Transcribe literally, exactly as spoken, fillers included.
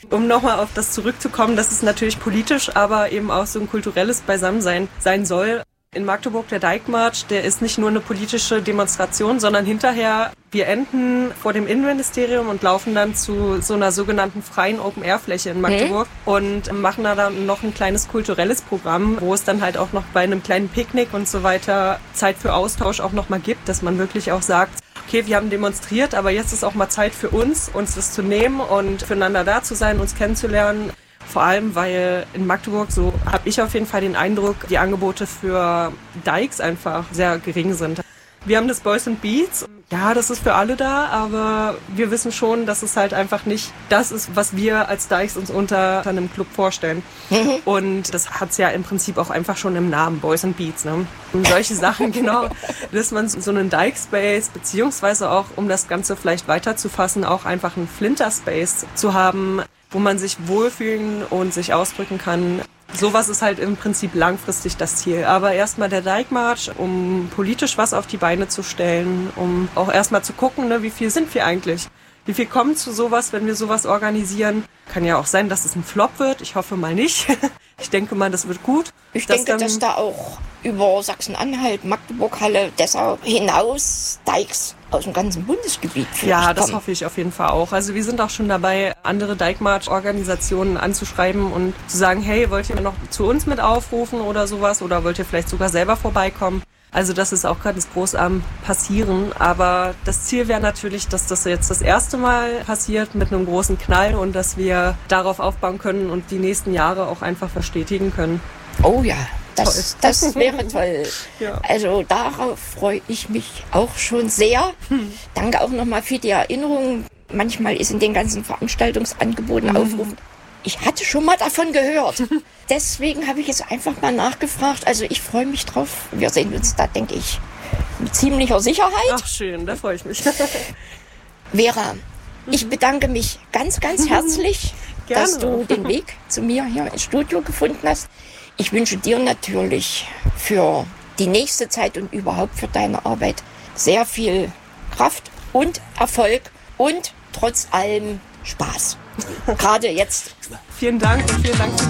Um nochmal auf das zurückzukommen, dass es natürlich politisch, aber eben auch so ein kulturelles Beisammensein sein soll. In Magdeburg, der Dijkmarsch, der ist nicht nur eine politische Demonstration, sondern hinterher, wir enden vor dem Innenministerium und laufen dann zu so einer sogenannten freien Open-Air-Fläche in Magdeburg mhm. und machen da dann noch ein kleines kulturelles Programm, wo es dann halt auch noch bei einem kleinen Picknick und so weiter Zeit für Austausch auch nochmal gibt, dass man wirklich auch sagt, okay, wir haben demonstriert, aber jetzt ist auch mal Zeit für uns, uns das zu nehmen und füreinander da zu sein, uns kennenzulernen. Vor allem, weil in Magdeburg, so habe ich auf jeden Fall den Eindruck, die Angebote für Dykes einfach sehr gering sind. Wir haben das Boys and Beats. Ja, das ist für alle da, aber wir wissen schon, dass es halt einfach nicht das ist, was wir als Dykes uns unter einem Club vorstellen. Mhm. Und das hat's ja im Prinzip auch einfach schon im Namen, Boys and Beats. Ne? Und solche Sachen, genau, dass man so einen Dyke-Space, beziehungsweise auch, um das Ganze vielleicht weiterzufassen, auch einfach einen Flinter-Space zu haben, wo man sich wohlfühlen und sich ausdrücken kann. Sowas ist halt im Prinzip langfristig das Ziel. Aber erstmal der Dijkmarsch, um politisch was auf die Beine zu stellen, um auch erstmal zu gucken, ne, wie viel sind wir eigentlich? Wie viel kommen zu sowas, wenn wir sowas organisieren? Kann ja auch sein, dass es ein Flop wird. Ich hoffe mal nicht. Ich denke mal, das wird gut. Ich dass denke, dass da auch über Sachsen-Anhalt, Magdeburg-Halle, Dessau hinaus Dykes aus dem ganzen Bundesgebiet Ja, das kommen. Hoffe ich auf jeden Fall auch. Also wir sind auch schon dabei, andere Dijkmarsch-Organisationen anzuschreiben und zu sagen, hey, wollt ihr noch zu uns mit aufrufen oder sowas? Oder wollt ihr vielleicht sogar selber vorbeikommen? Also das ist auch gerade das groß am Passieren. Aber das Ziel wäre natürlich, dass das jetzt das erste Mal passiert mit einem großen Knall und dass wir darauf aufbauen können und die nächsten Jahre auch einfach verstetigen können. Oh ja, das, das wäre toll. Ja. Also darauf freue ich mich auch schon sehr. Hm. Danke auch nochmal für die Erinnerung. Manchmal ist in den ganzen Veranstaltungsangeboten mhm. Aufrufen. Ich hatte schon mal davon gehört. Deswegen habe ich jetzt einfach mal nachgefragt. Also ich freue mich drauf. Wir sehen uns da, denke ich, mit ziemlicher Sicherheit. Ach schön, da freue ich mich. Vera, ich bedanke mich ganz, ganz herzlich, Gerne. Dass du den Weg zu mir hier ins Studio gefunden hast. Ich wünsche dir natürlich für die nächste Zeit und überhaupt für deine Arbeit sehr viel Kraft und Erfolg und trotz allem Spaß. Gerade jetzt. Vielen Dank und vielen Dank für